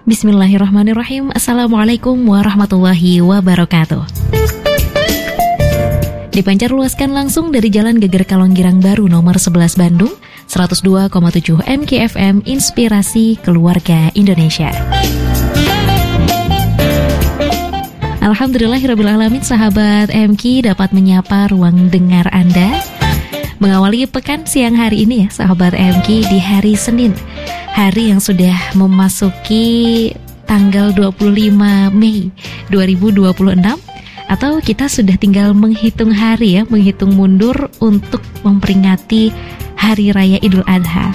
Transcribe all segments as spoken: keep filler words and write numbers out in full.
Bismillahirrahmanirrahim. Assalamualaikum warahmatullahi wabarakatuh. Dipancar luaskan langsung dari Jalan Geger Kalonggirang Baru nomor sebelas Bandung, seratus dua koma tujuh M K F M Inspirasi Keluarga Indonesia. Alhamdulillahirrabbilalamin, sahabat M K dapat menyapa ruang dengar Anda mengawali pekan siang hari ini ya, sahabat M K, di hari Senin, hari yang sudah memasuki tanggal dua puluh lima Mei dua ribu dua puluh enam, atau kita sudah tinggal menghitung hari ya, menghitung mundur untuk memperingati Hari Raya Idul Adha.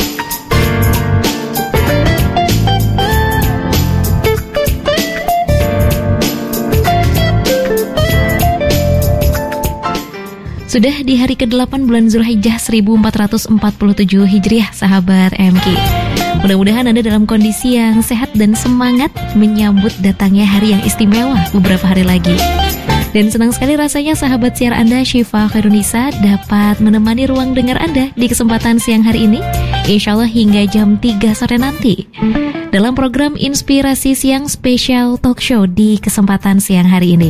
Sudah di hari kedelapan bulan Zulhijjah seribu empat ratus empat puluh tujuh Hijriah, sahabat M K. Mudah-mudahan Anda dalam kondisi yang sehat dan semangat menyambut datangnya hari yang istimewa beberapa hari lagi. Dan senang sekali rasanya sahabat siar Anda Syifa Khairunisa dapat menemani ruang dengar Anda di kesempatan siang hari ini, insya Allah hingga jam tiga sore nanti, dalam program Inspirasi Siang Spesial Talk Show di kesempatan siang hari ini.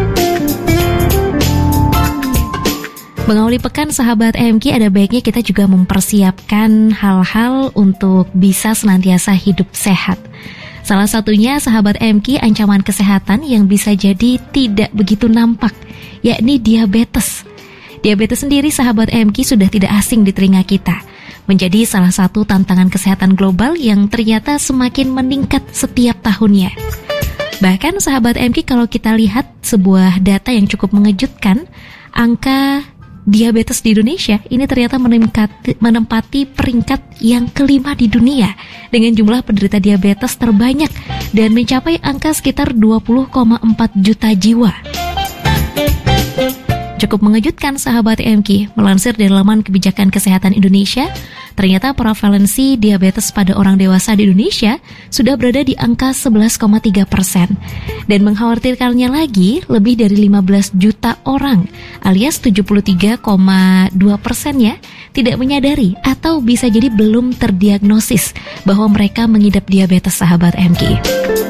Mengawali pekan sahabat M K, ada baiknya kita juga mempersiapkan hal-hal untuk bisa senantiasa hidup sehat. Salah satunya sahabat M K, ancaman kesehatan yang bisa jadi tidak begitu nampak, yakni diabetes. Diabetes sendiri sahabat M K sudah tidak asing di telinga kita, menjadi salah satu tantangan kesehatan global yang ternyata semakin meningkat setiap tahunnya. Bahkan sahabat M K, kalau kita lihat sebuah data yang cukup mengejutkan, angka diabetes di Indonesia ini ternyata menempati, menempati peringkat yang kelima di dunia dengan jumlah penderita diabetes terbanyak dan mencapai angka sekitar dua puluh koma empat juta jiwa. Cukup mengejutkan sahabat M K, melansir dari laman Kebijakan Kesehatan Indonesia, ternyata prevalensi diabetes pada orang dewasa di Indonesia sudah berada di angka sebelas koma tiga persen. Dan mengkhawatirkannya lagi, lebih dari lima belas juta orang alias tujuh puluh tiga koma dua persen ya, tidak menyadari atau bisa jadi belum terdiagnosis bahwa mereka mengidap diabetes, sahabat M K.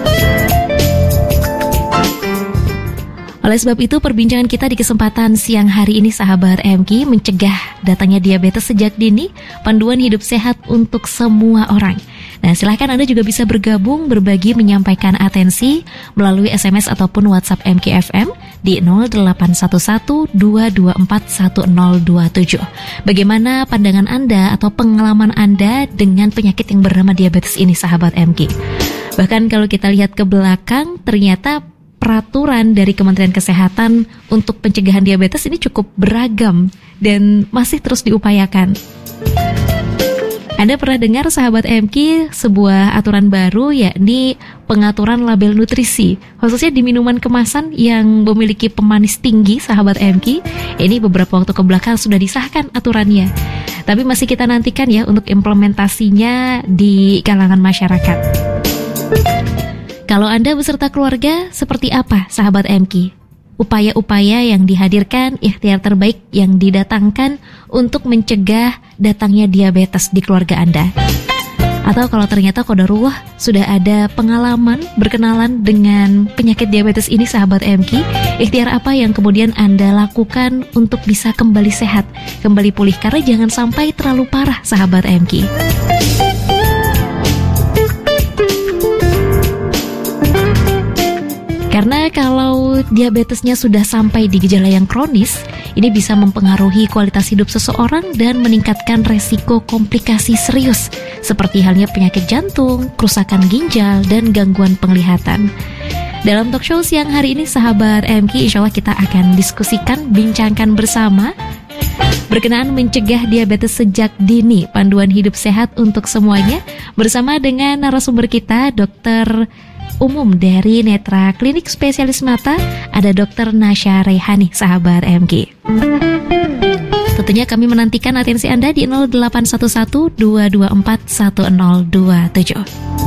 Oleh sebab itu, perbincangan kita di kesempatan siang hari ini sahabat M K, mencegah datangnya diabetes sejak dini, panduan hidup sehat untuk semua orang. Nah, silahkan Anda juga bisa bergabung, berbagi, menyampaikan atensi melalui S M S ataupun WhatsApp M K F M di nol delapan satu satu dua dua empat satu nol dua tujuh. Bagaimana pandangan Anda atau pengalaman Anda dengan penyakit yang bernama diabetes ini, sahabat M K? Bahkan kalau kita lihat ke belakang, ternyata peraturan dari Kementerian Kesehatan untuk pencegahan diabetes ini cukup beragam dan masih terus diupayakan. Anda pernah dengar sahabat M K sebuah aturan baru, yakni pengaturan label nutrisi, khususnya di minuman kemasan yang memiliki pemanis tinggi, sahabat M K. Ini beberapa waktu kebelakang sudah disahkan aturannya, tapi masih kita nantikan ya untuk implementasinya di kalangan masyarakat. Kalau Anda beserta keluarga, seperti apa sahabat M K? Upaya-upaya yang dihadirkan, ikhtiar terbaik yang didatangkan untuk mencegah datangnya diabetes di keluarga Anda. Atau kalau ternyata qadarullah sudah ada pengalaman berkenalan dengan penyakit diabetes ini, sahabat M K, ikhtiar apa yang kemudian Anda lakukan untuk bisa kembali sehat, kembali pulih, karena jangan sampai terlalu parah, sahabat M K. Karena kalau diabetesnya sudah sampai di gejala yang kronis, ini bisa mempengaruhi kualitas hidup seseorang dan meningkatkan resiko komplikasi serius, seperti halnya penyakit jantung, kerusakan ginjal, dan gangguan penglihatan. Dalam talk show siang hari ini, sahabat M K, insya Allah kita akan diskusikan, bincangkan bersama berkenaan mencegah diabetes sejak dini, panduan hidup sehat untuk semuanya, bersama dengan narasumber kita, dokter umum dari Netra Klinik Spesialis Mata, ada dokter Nasya Rehani, sahabat M K. Tentunya kami menantikan atensi Anda di nol delapan satu satu dua dua empat satu nol dua tujuh.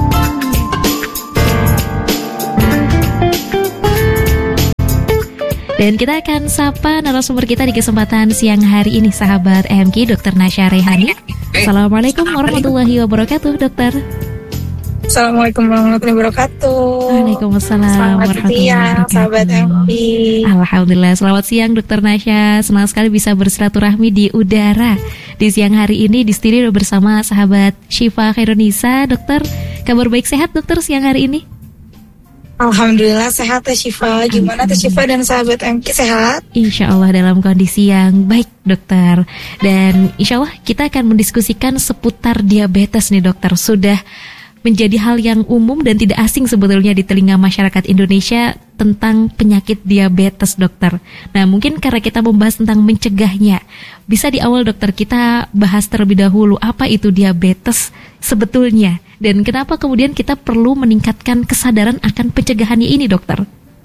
Dan kita akan sapa narasumber kita di kesempatan siang hari ini, sahabat M K, dokter Nasya Rehani. Assalamualaikum warahmatullahi wabarakatuh, dokter. Assalamualaikum warahmatullahi wabarakatuh. Waalaikumsalam warahmatullahi wabarakatuh. Sahabat M P. Alhamdulillah, selamat siang Dokter Nasya. Senang sekali bisa bersilaturahmi di udara di siang hari ini di studio bersama sahabat Syifa Khairunisa. Dokter, kabar baik sehat dokter siang hari ini? Alhamdulillah sehat ya Syifa. Gimana tuh Syifa dan sahabat M K sehat? Insya Allah dalam kondisi yang baik dokter. Dan insya Allah kita akan mendiskusikan seputar diabetes nih dokter. Sudah menjadi hal yang umum dan tidak asing sebetulnya di telinga masyarakat Indonesia tentang penyakit diabetes dokter. Nah mungkin karena kita membahas tentang mencegahnya, bisa di awal dokter kita bahas terlebih dahulu apa itu diabetes sebetulnya dan kenapa kemudian kita perlu meningkatkan kesadaran akan pencegahannya ini dokter.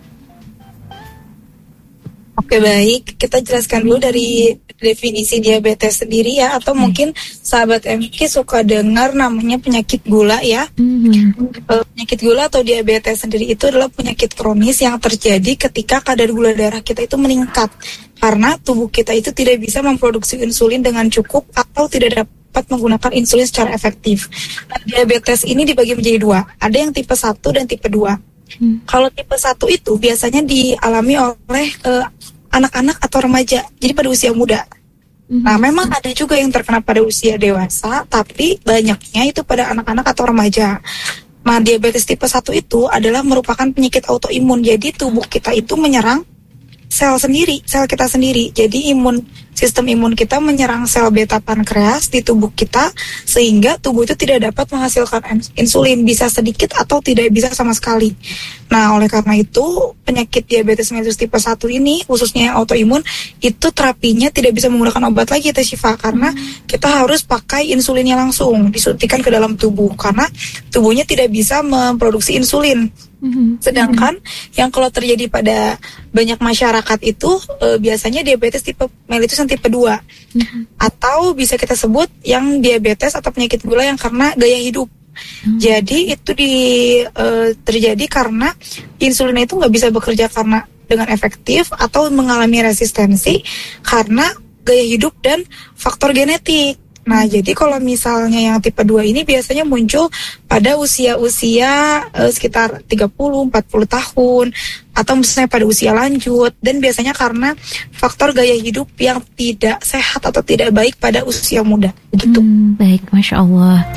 Oke baik, kita jelaskan dulu dari definisi diabetes sendiri ya, atau hmm. mungkin sahabat M K suka dengar namanya penyakit gula ya. Hmm. Penyakit gula atau diabetes sendiri itu adalah penyakit kronis yang terjadi ketika kadar gula darah kita itu meningkat karena tubuh kita itu tidak bisa memproduksi insulin dengan cukup atau tidak dapat menggunakan insulin secara efektif. Nah, diabetes ini dibagi menjadi dua, ada yang tipe satu dan tipe dua. Hmm. Kalau tipe satu itu biasanya dialami oleh uh, anak-anak atau remaja, jadi pada usia muda. Hmm. Nah, memang ada juga yang terkena pada usia dewasa, tapi banyaknya itu pada anak-anak atau remaja. Nah, diabetes tipe satu itu adalah merupakan penyakit autoimun, jadi tubuh kita itu menyerang sel sendiri, sel kita sendiri. Jadi imun sistem imun kita menyerang sel beta pankreas di tubuh kita sehingga tubuh itu tidak dapat menghasilkan insulin, bisa sedikit atau tidak bisa sama sekali. Nah, oleh karena itu penyakit diabetes mellitus tipe satu ini khususnya yang autoimun itu terapinya tidak bisa menggunakan obat lagi Teh Syifa karena hmm. kita harus pakai insulinnya langsung disuntikan ke dalam tubuh karena tubuhnya tidak bisa memproduksi insulin. Mm-hmm. Sedangkan mm-hmm. yang kalau terjadi pada banyak masyarakat itu e, biasanya diabetes tipe mellitus yang tipe dua mm-hmm. atau bisa kita sebut yang diabetes atau penyakit gula yang karena gaya hidup. Mm-hmm. Jadi itu di, e, terjadi karena insulin itu nggak bisa bekerja karena dengan efektif atau mengalami resistensi karena gaya hidup dan faktor genetik. Nah, jadi kalau misalnya yang tipe dua ini biasanya muncul pada usia-usia uh, sekitar tiga puluh, empat puluh tahun atau misalnya pada usia lanjut dan biasanya karena faktor gaya hidup yang tidak sehat atau tidak baik pada usia muda begitu. Hmm, baik, Masya Allah.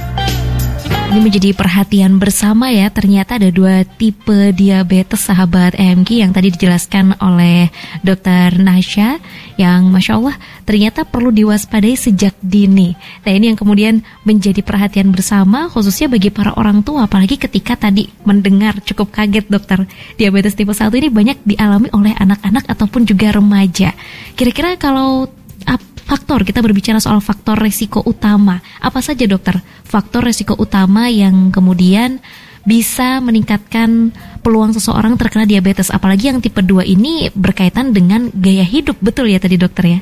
Ini menjadi perhatian bersama ya, ternyata ada dua tipe diabetes sahabat M K yang tadi dijelaskan oleh dokter Nasya yang Masya Allah ternyata perlu diwaspadai sejak dini. Nah ini yang kemudian menjadi perhatian bersama khususnya bagi para orang tua, apalagi ketika tadi mendengar cukup kaget dokter, diabetes tipe satu ini banyak dialami oleh anak-anak ataupun juga remaja. Kira-kira kalau faktor, kita berbicara soal faktor resiko utama. Apa saja dokter faktor resiko utama yang kemudian bisa meningkatkan peluang seseorang terkena diabetes? Apalagi yang tipe dua ini berkaitan dengan gaya hidup, betul ya tadi dokter ya?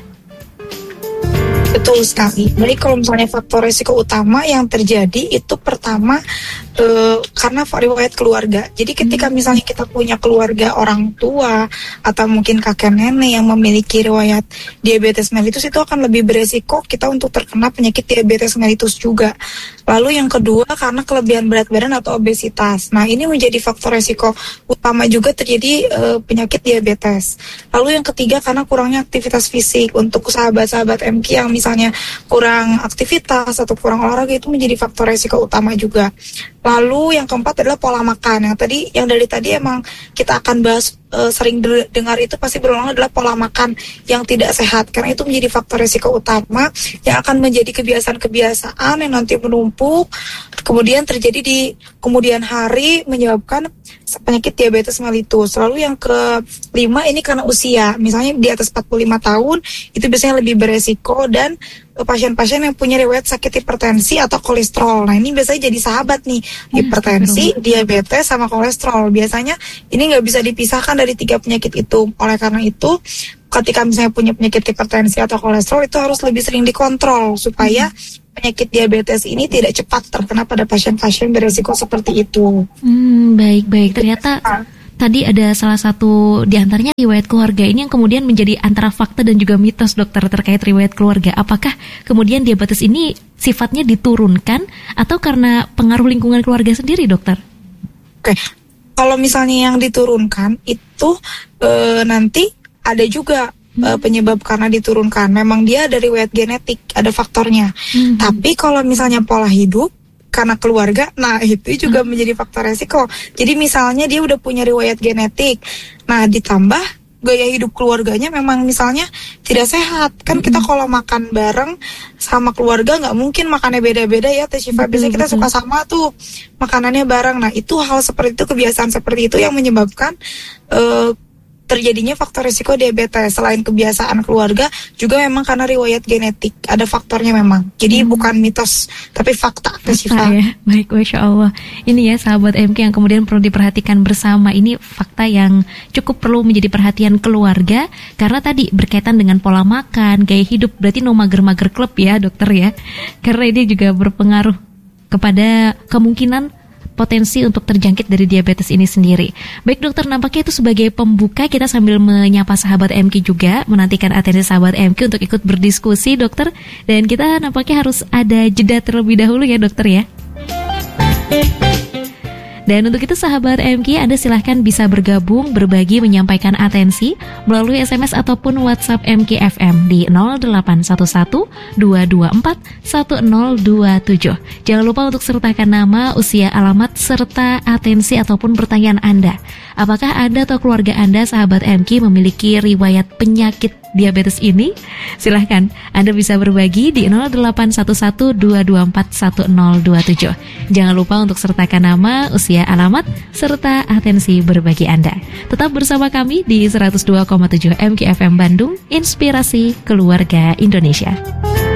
Betul sekali. Jadi kalau misalnya faktor resiko utama yang terjadi itu pertama e, karena riwayat keluarga. Jadi ketika misalnya kita punya keluarga orang tua atau mungkin kakek nenek yang memiliki riwayat diabetes mellitus itu akan lebih beresiko kita untuk terkena penyakit diabetes mellitus juga. Lalu yang kedua karena kelebihan berat badan atau obesitas. Nah ini menjadi faktor resiko utama juga terjadi e, penyakit diabetes. Lalu yang ketiga karena kurangnya aktivitas fisik. Untuk sahabat-sahabat M K yang misalnya kurang aktivitas atau kurang olahraga itu menjadi faktor resiko utama juga. Lalu yang keempat adalah pola makan. Yang tadi, yang dari tadi emang kita akan bahas e, sering de- dengar itu pasti berulang adalah pola makan yang tidak sehat. Karena itu menjadi faktor resiko utama yang akan menjadi kebiasaan-kebiasaan yang nanti menumpuk, kemudian terjadi di kemudian hari menyebabkan penyakit diabetes mellitus. Lalu yang kelima ini karena usia. Misalnya di atas empat puluh lima tahun itu biasanya lebih beresiko dan pasien-pasien yang punya riwayat sakit hipertensi atau kolesterol. Nah ini biasanya jadi sahabat nih, hipertensi, diabetes sama kolesterol. Biasanya ini nggak bisa dipisahkan dari tiga penyakit itu. Oleh karena itu, ketika misalnya punya penyakit hipertensi atau kolesterol itu harus lebih sering dikontrol supaya penyakit diabetes ini tidak cepat terkena pada pasien-pasien beresiko seperti itu. Hmm, baik-baik. Ternyata tadi ada salah satu di antaranya riwayat keluarga ini yang kemudian menjadi antara fakta dan juga mitos dokter terkait riwayat keluarga. Apakah kemudian diabetes ini sifatnya diturunkan atau karena pengaruh lingkungan keluarga sendiri, dokter? Oke, kalau misalnya yang diturunkan itu e, nanti ada juga hmm. e, penyebab karena diturunkan. Memang dia dari riwayat genetik, ada faktornya. Hmm. Tapi kalau misalnya pola hidup karena keluarga, nah itu juga hmm. menjadi faktor resiko. Jadi misalnya dia udah punya riwayat genetik, nah ditambah gaya hidup keluarganya memang misalnya tidak sehat. Kan kita kalau makan bareng sama keluarga nggak mungkin makannya beda-beda ya Teh Syifa. Biasanya kita suka sama tuh makanannya bareng. Nah itu hal seperti itu, kebiasaan seperti itu yang menyebabkan uh, terjadinya faktor risiko diabetes. Selain kebiasaan keluarga, juga memang karena riwayat genetik. Ada faktornya memang. Jadi hmm. bukan mitos, tapi fakta. Fakta ya, baik, Masya Allah. Ini ya sahabat M K yang kemudian perlu diperhatikan bersama. Ini fakta yang cukup perlu menjadi perhatian keluarga. Karena tadi berkaitan dengan pola makan, gaya hidup. Berarti no mager-mager klub ya dokter ya. Karena ini juga berpengaruh kepada kemungkinan potensi untuk terjangkit dari diabetes ini sendiri. Baik dokter, nampaknya itu sebagai pembuka kita sambil menyapa sahabat M K juga, menantikan atensi sahabat M K untuk ikut berdiskusi dokter. Dan kita nampaknya harus ada jeda terlebih dahulu ya dokter ya. Dan untuk itu sahabat M K, Anda silahkan bisa bergabung, berbagi, menyampaikan atensi melalui S M S ataupun WhatsApp M K F M di nol delapan satu satu dua dua empat satu nol dua tujuh. Jangan lupa untuk sertakan nama, usia, alamat, serta atensi ataupun pertanyaan Anda. Apakah Anda atau keluarga Anda sahabat M K memiliki riwayat penyakit diabetes ini? Silahkan Anda bisa berbagi di nol delapan satu satu dua dua empat satu nol dua tujuh. Jangan lupa untuk sertakan nama, usia, alamat, serta atensi berbagi Anda. Tetap bersama kami di seratus dua koma tujuh M K F M Bandung, Inspirasi Keluarga Indonesia.